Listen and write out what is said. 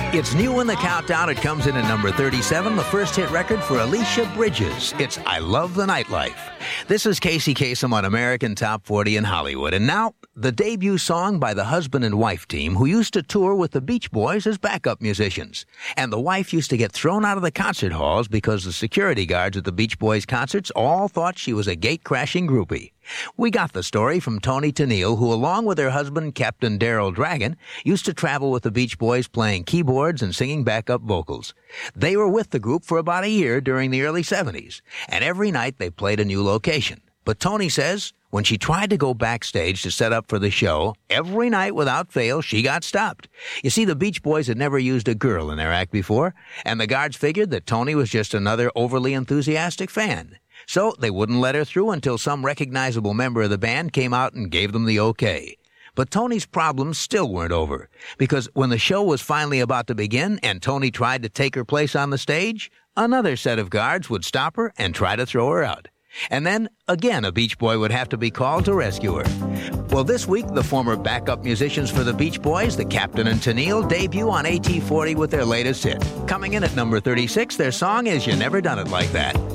It's new in the countdown. It comes in at number 37, the first hit record for Alicia Bridges. It's I Love the Nightlife. This is Casey Kasem on American Top 40 in Hollywood. And now, the debut song by the husband and wife team who used to tour with the Beach Boys as backup musicians. And the wife used to get thrown out of the concert halls because the security guards at the Beach Boys concerts all thought she was a gate-crashing groupie. We got the story from Toni Tennille, who, along with her husband, Captain Daryl Dragon, used to travel with the Beach Boys playing keyboards and singing backup vocals. They were with the group for about a year during the early 70s, and every night they played a new location. But Toni says when she tried to go backstage to set up for the show, every night without fail, she got stopped. You see, the Beach Boys had never used a girl in their act before, and the guards figured that Toni was just another overly enthusiastic fan. So they wouldn't let her through until some recognizable member of the band came out and gave them the okay. But Toni's problems still weren't over, because when the show was finally about to begin and Toni tried to take her place on the stage, another set of guards would stop her and try to throw her out. And then, again, a Beach Boy would have to be called to rescue her. Well, this week, the former backup musicians for the Beach Boys, the Captain and Tennille, debut on AT40 with their latest hit. Coming in at number 36, their song is You Never Done It Like That.